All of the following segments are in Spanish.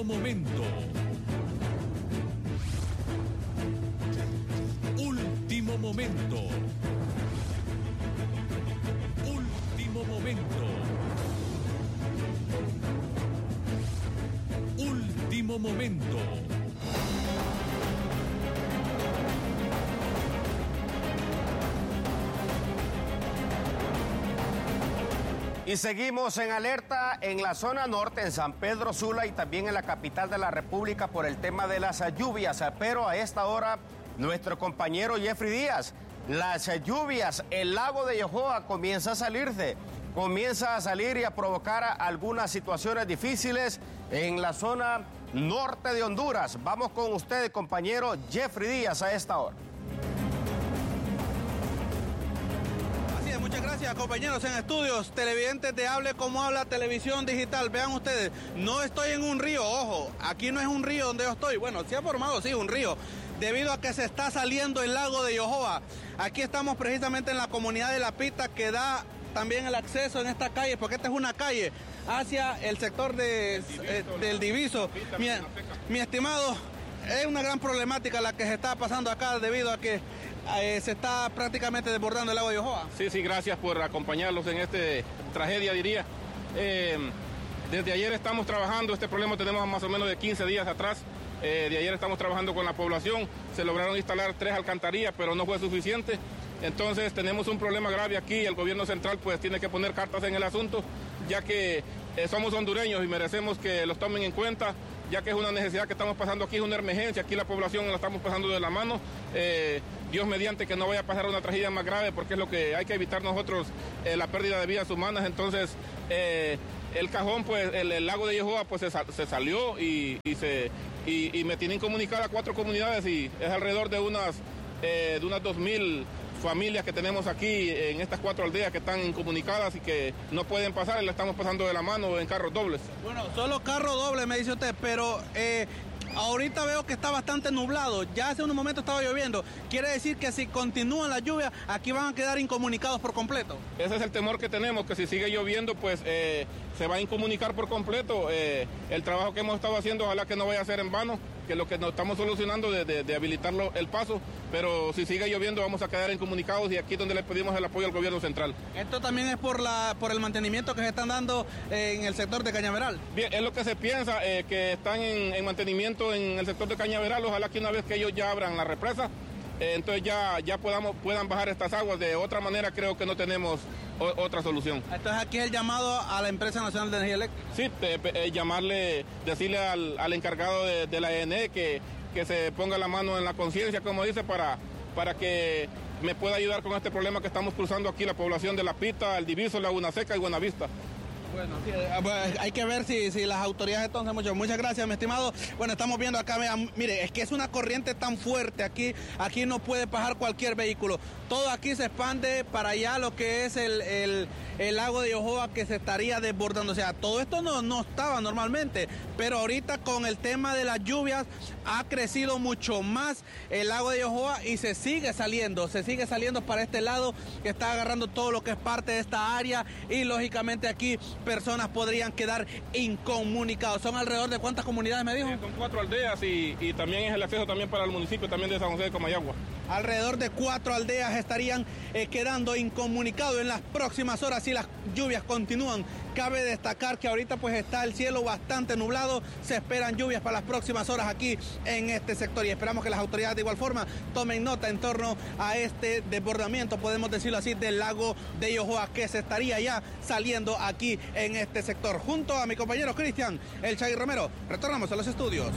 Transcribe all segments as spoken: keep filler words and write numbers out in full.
momento. Último momento. Último momento. Último momento. Y seguimos en alerta en la zona norte, en San Pedro Sula y también en la capital de la República por el tema de las lluvias. Pero a esta hora, nuestro compañero Jeffrey Díaz, las lluvias, el lago de Yohoa comienza a salirse, comienza a salir y a provocar algunas situaciones difíciles en la zona norte de Honduras. Vamos con usted, compañero Jeffrey Díaz, a esta hora. Muchas gracias, compañeros en estudios, televidentes de Hable Como Habla Televisión Digital. Vean ustedes, no estoy en un río, ojo, aquí no es un río donde yo estoy. Bueno, se ha formado, sí, un río, debido a que se está saliendo el lago de Yohoa. Aquí estamos precisamente en la comunidad de La Pita, que da también el acceso en esta calle, porque esta es una calle hacia el sector de, Diviso, eh, del Diviso. Mi, mi estimado, es una gran problemática la que se está pasando acá debido a que Eh, se está prácticamente desbordando el lago de Yohoa. Sí, sí, gracias por acompañarlos en esta tragedia, diría. Eh, desde ayer estamos trabajando, este problema tenemos más o menos de quince días atrás. Eh, de ayer estamos trabajando con la población, se lograron instalar tres alcantarillas, pero no fue suficiente. Entonces tenemos un problema grave aquí, el gobierno central pues tiene que poner cartas en el asunto, ya que eh, somos hondureños y merecemos que los tomen en cuenta, ya que es una necesidad que estamos pasando aquí, es una emergencia, aquí la población la estamos pasando de la mano. Eh, Dios mediante que no vaya a pasar una tragedia más grave, porque es lo que hay que evitar nosotros, eh, la pérdida de vidas humanas. Entonces, eh, el cajón, pues, el, el lago de Yohoa, pues, se, se salió y, y, se, y, y me tienen comunicada a cuatro comunidades y es alrededor de unas, eh, de unas dos mil familias que tenemos aquí en estas cuatro aldeas que están incomunicadas y que no pueden pasar y la estamos pasando de la mano en carros dobles. Bueno, solo carro doble me dice usted, pero eh, ahorita veo que está bastante nublado, ya hace un momento estaba lloviendo, quiere decir que si continúan las lluvias, aquí van a quedar incomunicados por completo. Ese es el temor que tenemos, que si sigue lloviendo, pues eh, se va a incomunicar por completo. Eh, el trabajo que hemos estado haciendo, ojalá que no vaya a ser en vano, que lo que nos estamos solucionando de, de, de habilitarlo el paso, pero si sigue lloviendo vamos a quedar incomunicados y aquí es donde le pedimos el apoyo al gobierno central. Esto también es por la por el mantenimiento que se están dando en el sector de Cañaveral. Bien, es lo que se piensa, eh, que están en, en mantenimiento en el sector de Cañaveral, ojalá que una vez que ellos ya abran la represa, eh, entonces ya, ya podamos, puedan bajar estas aguas. De otra manera creo que no tenemos o, otra solución. Entonces aquí es el llamado a la Empresa Nacional de Energía Eléctrica. Sí, eh, eh, llamarle, decirle al, al encargado de, de la E N E que, que se ponga la mano en la conciencia, como dice, para, para que me pueda ayudar con este problema que estamos cruzando aquí la población de La Pita, El Diviso, Laguna Seca y Buenavista. Bueno, sí, hay que ver si, si las autoridades entonces, mucho. Muchas gracias, mi estimado. Bueno, estamos viendo acá, vean, mire, es que es una corriente tan fuerte aquí, aquí no puede pasar cualquier vehículo. Todo aquí se expande para allá lo que es el, el, el lago de Yohoa, que se estaría desbordando. O sea, todo esto no, no estaba normalmente, pero ahorita con el tema de las lluvias ha crecido mucho más el lago de Yohoa y se sigue saliendo, se sigue saliendo para este lado, que está agarrando todo lo que es parte de esta área y lógicamente aquí personas podrían quedar incomunicados. ¿Son alrededor de cuántas comunidades me dijo? Sí, son cuatro aldeas y, y también es el acceso también para el municipio también de San José de Comayagua. Alrededor de cuatro aldeas estarían eh, quedando incomunicados en las próximas horas si las lluvias continúan. Cabe destacar que ahorita pues está el cielo bastante nublado, se esperan lluvias para las próximas horas aquí en este sector y esperamos que las autoridades de igual forma tomen nota en torno a este desbordamiento, podemos decirlo así, del lago de Yohoa, que se estaría ya saliendo aquí en este sector. Junto a mi compañero Cristian El Chay Romero, retornamos a los estudios.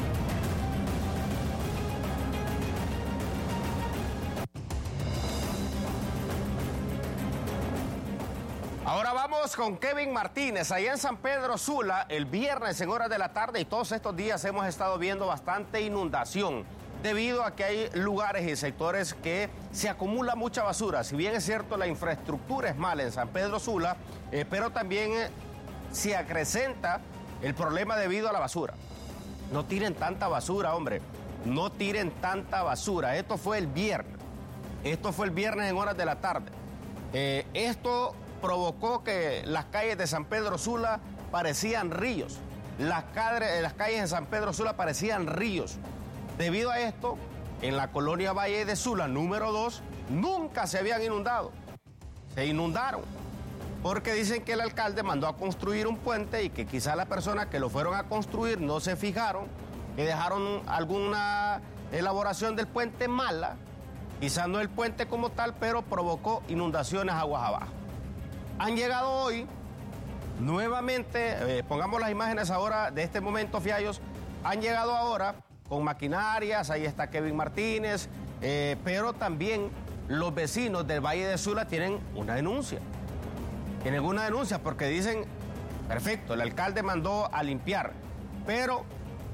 Ahora vamos con Kevin Martínez, allá en San Pedro Sula, el viernes en horas de la tarde y todos estos días hemos estado viendo bastante inundación debido a que hay lugares y sectores que se acumula mucha basura. Si bien es cierto la infraestructura es mala en San Pedro Sula, eh, pero también eh, se acrecenta el problema debido a la basura. No tiren tanta basura, hombre, no tiren tanta basura. Esto fue el viernes, esto fue el viernes en horas de la tarde. Eh, esto provocó que las calles de San Pedro Sula parecían ríos. las, cadre, las calles en San Pedro Sula parecían ríos. Debido a esto, en la colonia Valle de Sula número dos, nunca se habían inundado. Se inundaron, porque dicen que el alcalde mandó a construir un puente y que quizá las personas que lo fueron a construir no se fijaron, que dejaron alguna elaboración del puente mala, quizá no el puente como tal, pero provocó inundaciones aguas abajo. Han llegado hoy, nuevamente, eh, pongamos las imágenes ahora de este momento, Fiallos, han llegado ahora con maquinarias, ahí está Kevin Martínez, eh, pero también los vecinos del Valle de Sula tienen una denuncia. Tienen una denuncia porque dicen, perfecto, el alcalde mandó a limpiar, pero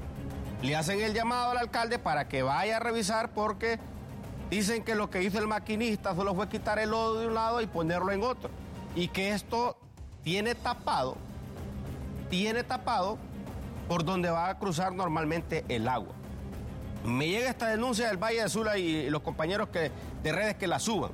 le hacen el llamado al alcalde para que vaya a revisar porque dicen que lo que hizo el maquinista solo fue quitar el lodo de un lado y ponerlo en otro. Y que esto tiene tapado, tiene tapado por donde va a cruzar normalmente el agua. Me llega esta denuncia del Valle de Sula y los compañeros que, de redes que la suban.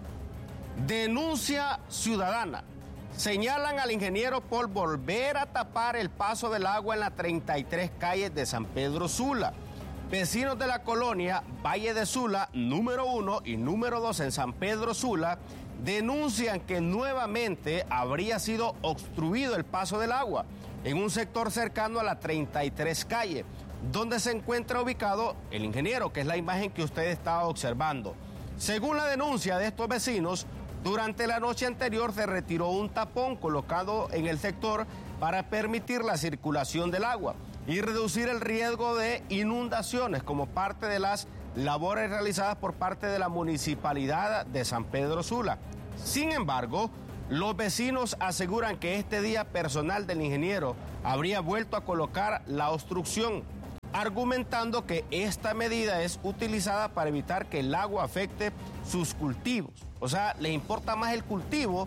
Denuncia ciudadana. Señalan al ingeniero por volver a tapar el paso del agua en las treinta y tres calles de San Pedro Sula. Vecinos de la colonia Valle de Sula, número uno y número dos en San Pedro Sula, denuncian que nuevamente habría sido obstruido el paso del agua en un sector cercano a la treinta y tres calle, donde se encuentra ubicado el ingeniero, que es la imagen que usted estaba observando. Según la denuncia de estos vecinos, durante la noche anterior se retiró un tapón colocado en el sector para permitir la circulación del agua y reducir el riesgo de inundaciones como parte de las labores realizadas por parte de la Municipalidad de San Pedro Sula. Sin embargo, los vecinos aseguran que este día personal del ingeniero habría vuelto a colocar la obstrucción, argumentando que esta medida es utilizada para evitar que el agua afecte sus cultivos. O sea, les importa más el cultivo,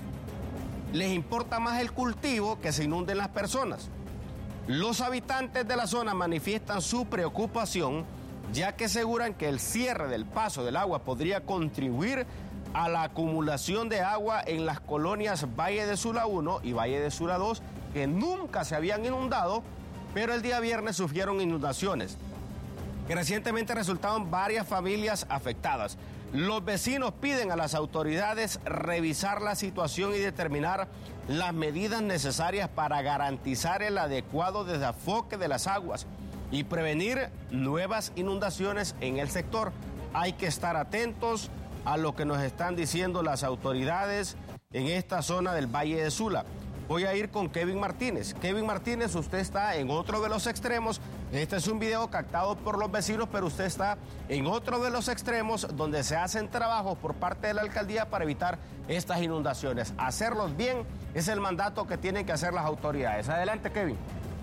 les importa más el cultivo que se inunden las personas. Los habitantes de la zona manifiestan su preocupación, ya que aseguran que el cierre del paso del agua podría contribuir a la acumulación de agua en las colonias Valle de Sula uno y Valle de Sula dos, que nunca se habían inundado, pero el día viernes sufrieron inundaciones, que recientemente resultaron varias familias afectadas. Los vecinos piden a las autoridades revisar la situación y determinar las medidas necesarias para garantizar el adecuado desafoque de las aguas y prevenir nuevas inundaciones en el sector. Hay que estar atentos a lo que nos están diciendo las autoridades en esta zona del Valle de Sula. Voy a ir con Kevin Martínez. Kevin Martínez, usted está en otro de los extremos. Este es un video captado por los vecinos, pero usted está en otro de los extremos donde se hacen trabajos por parte de la alcaldía para evitar estas inundaciones. Hacerlos bien es el mandato que tienen que hacer las autoridades. Adelante, Kevin.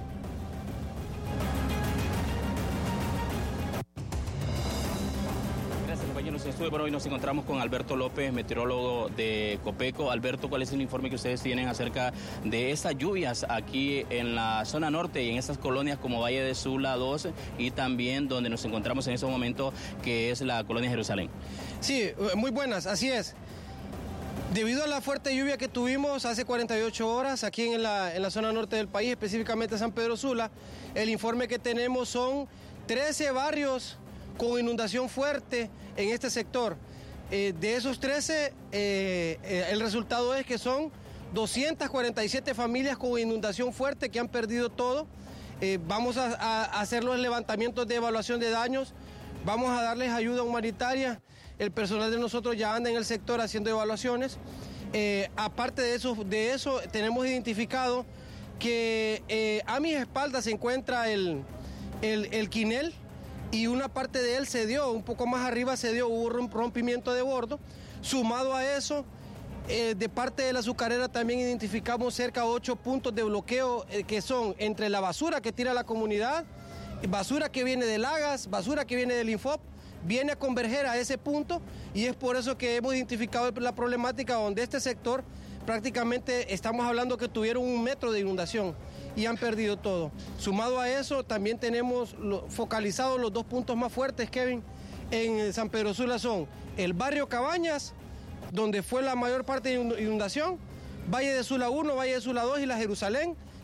Compañeros, en estudio por hoy nos encontramos con Alberto López, meteorólogo de Copeco. Alberto, ¿cuál es el informe que ustedes tienen acerca de estas lluvias aquí en la zona norte y en estas colonias como Valle de Sula dos y también donde nos encontramos en este momento, que es la colonia Jerusalén? Sí, muy buenas, así es. Debido a la fuerte lluvia que tuvimos hace cuarenta y ocho horas aquí en la, en la zona norte del país, específicamente San Pedro Sula, el informe que tenemos son trece barrios con inundación fuerte en este sector. Eh, de esos trece, eh, eh, el resultado es que son doscientas cuarenta y siete familias con inundación fuerte que han perdido todo. Eh, vamos a, a hacer los levantamientos de evaluación de daños, vamos a darles ayuda humanitaria. El personal de nosotros ya anda en el sector haciendo evaluaciones. Eh, aparte de eso, de eso, tenemos identificado que eh, a mis espaldas se encuentra el, el, el quinel, y una parte de él se dio, un poco más arriba se dio, hubo un rompimiento de bordo. Sumado a eso, eh, de parte de la azucarera también identificamos cerca de ocho puntos de bloqueo eh, que son entre la basura que tira la comunidad, basura que viene de Lagas, basura que viene del Infop, viene a converger a ese punto, y es por eso que hemos identificado la problemática donde este sector prácticamente estamos hablando que tuvieron un metro de inundación y han perdido todo. Sumado a eso, también tenemos focalizados los dos puntos más fuertes, Kevin, en San Pedro Sula son el barrio Cabañas, donde fue la mayor parte de inundación, Valle de Sula uno, Valle de Sula dos y la Jerusalén,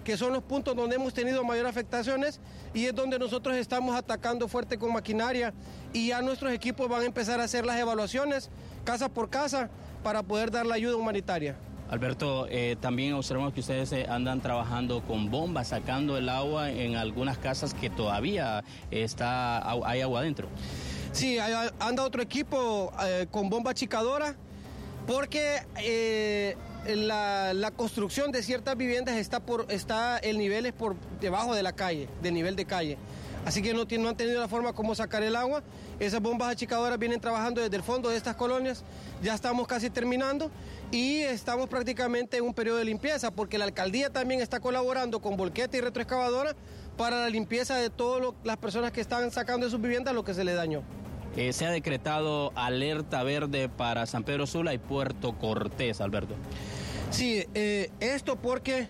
que son los puntos donde hemos tenido mayor afectaciones y es donde nosotros estamos atacando fuerte con maquinaria y ya nuestros equipos van a empezar a hacer las evaluaciones casa por casa para poder dar la ayuda humanitaria. Alberto, eh, también observamos que ustedes eh, andan trabajando con bombas, sacando el agua en algunas casas que todavía está, hay agua adentro. Sí, anda otro equipo eh, con bomba achicadora porque eh, la, la construcción de ciertas viviendas está, por, está el nivel es por debajo de la calle, del nivel de calle. Así que no, tiene, no han tenido la forma como sacar el agua. Esas bombas achicadoras vienen trabajando desde el fondo de estas colonias. Ya estamos casi terminando y estamos prácticamente en un periodo de limpieza porque la alcaldía también está colaborando con volqueta y retroexcavadora para la limpieza de todas las personas que están sacando de sus viviendas lo que se les dañó. Eh, se ha decretado alerta verde para San Pedro Sula y Puerto Cortés, Alberto. Sí, eh, esto porque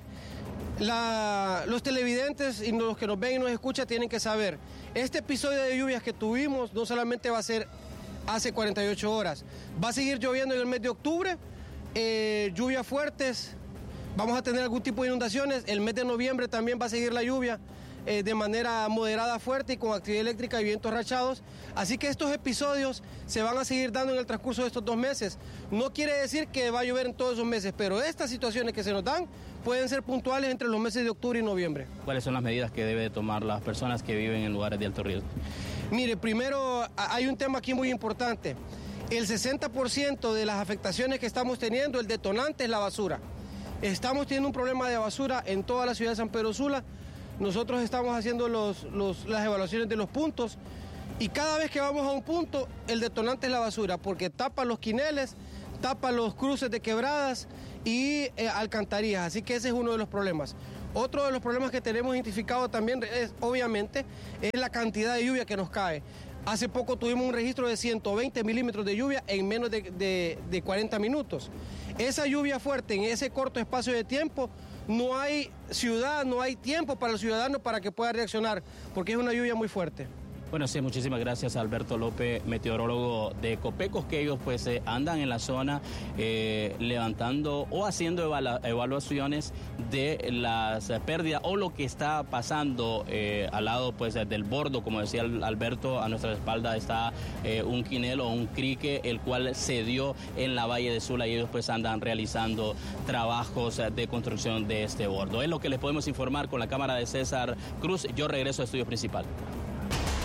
la, los televidentes y los que nos ven y nos escuchan tienen que saber, este episodio de lluvias que tuvimos no solamente va a ser hace cuarenta y ocho horas, va a seguir lloviendo en el mes de octubre, eh, lluvias fuertes, vamos a tener algún tipo de inundaciones, el mes de noviembre también va a seguir la lluvia eh, de manera moderada fuerte y con actividad eléctrica y vientos rachados, así que estos episodios se van a seguir dando en el transcurso de estos dos meses. No quiere decir que va a llover en todos esos meses, pero estas situaciones que se nos dan pueden ser puntuales entre los meses de octubre y noviembre. ¿Cuáles son las medidas que deben tomar las personas que viven en lugares de alto riesgo? Mire, primero hay un tema aquí muy importante. El sesenta por ciento de las afectaciones que estamos teniendo, el detonante es la basura. Estamos teniendo un problema de basura en toda la ciudad de San Pedro Sula. Nosotros estamos haciendo los, los, las evaluaciones de los puntos y cada vez que vamos a un punto, el detonante es la basura porque tapa los quineles, tapa los cruces de quebradas y eh, alcantarillas, así que ese es uno de los problemas. Otro de los problemas que tenemos identificado también es, obviamente, es la cantidad de lluvia que nos cae. Hace poco tuvimos un registro de ciento veinte milímetros de lluvia en menos de, de, de cuarenta minutos. Esa lluvia fuerte en ese corto espacio de tiempo, no hay ciudad, no hay tiempo para el ciudadano para que pueda reaccionar, porque es una lluvia muy fuerte. Bueno, sí, muchísimas gracias a Alberto López, meteorólogo de Copecos, que ellos pues eh, andan en la zona eh, levantando o haciendo evalu evaluaciones de las eh, pérdidas o lo que está pasando eh, al lado pues del bordo, como decía Alberto, a nuestra espalda está eh, un quinel o un crique, el cual se dio en la Valle de Sula y ellos pues andan realizando trabajos de construcción de este bordo. Es lo que les podemos informar con la cámara de César Cruz. Yo regreso al estudio principal.